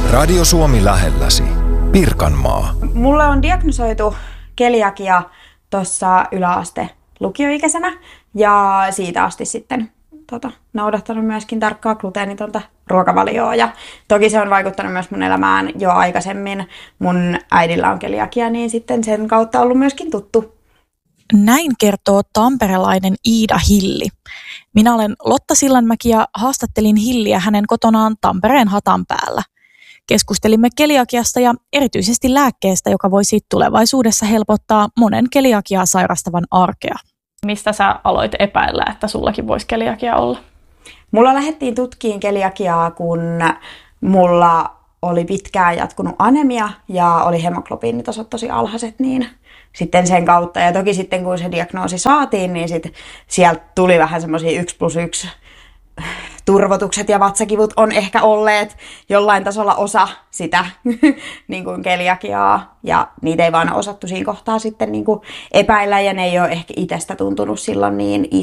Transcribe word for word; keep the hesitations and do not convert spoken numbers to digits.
Radio Suomi lähelläsi. Pirkanmaa. Mulle on diagnosoitu keliakia tuossa yläaste lukioikäisenä ja siitä asti sitten tota, noudattanut myöskin tarkkaa gluteenitonta ruokavalioa. Ja toki se on vaikuttanut myös mun elämään jo aikaisemmin. Mun äidillä on keliakia, niin sitten sen kautta ollut myöskin tuttu. Näin kertoo tamperelainen Iida Hilli. Minä olen Lotta Sillanmäki ja haastattelin Hilliä hänen kotonaan Tampereen Hatanpäällä. Keskustelimme keliakiasta ja erityisesti lääkkeestä, joka voisi tulevaisuudessa helpottaa monen keliakiaa sairastavan arkea. Mistä sä aloit epäillä, että sullakin voisi keliakia olla? Mulla lähdettiin tutkiin keliakiaa, kun mulla oli pitkään jatkunut anemia ja oli hemoglobiinitasot tosi alhaiset, niin sitten sen kautta. Ja toki sitten kun se diagnoosi saatiin, niin sit sieltä tuli vähän semmoisia yksi plus yksi turvotukset ja vatsakivut on ehkä olleet jollain tasolla osa sitä niin kuin keliakiaa. Ja niitä ei vaan osattu siinä kohtaa sitten niin kuin epäillä ja ne ei ole ehkä itsestä tuntunut silloin niin